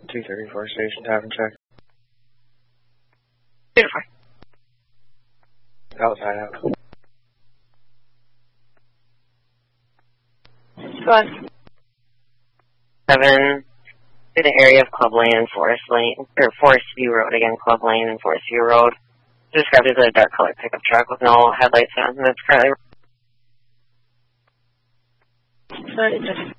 234 station, tap and check. 2-4. Outside out. Go on. 7, to the area of Club Lane and Forest Lane, or Forest View Road again, Club Lane and Forest View Road. Described as a dark colored pickup truck with no headlights on, and it's currently... Sorry, just